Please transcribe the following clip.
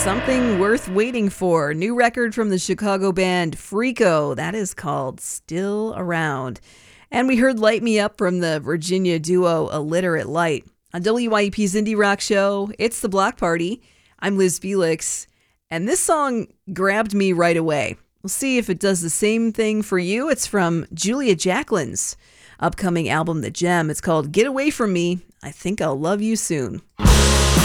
Something Worth Waiting For. New record from the Chicago band Freako. That is called Still Around. And we heard Light Me Up from the Virginia duo Illiterate Light. On WYEP's Indie Rock Show, it's The Block Party. I'm Liz Felix. And this song grabbed me right away. We'll see if it does the same thing for you. It's from Julia Jacquelin's upcoming album, The Gem. It's called Get Away From Me. I Think I'll Love You Soon.